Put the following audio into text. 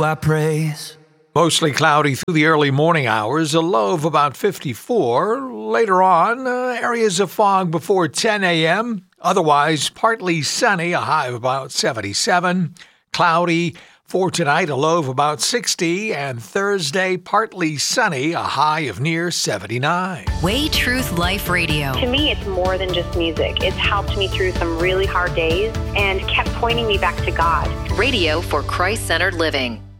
I praise. Mostly cloudy through the early morning hours, a low of about 54. Later on, areas of fog before 10 a.m. Otherwise, partly sunny, a high of about 77. Cloudy for tonight, a low of about 60. And Thursday, partly sunny, a high of near 79. Way Truth Life Radio. To me, it's more than just music. It's helped me through some really hard days and kept pointing me back to God. Radio for Christ-centered living.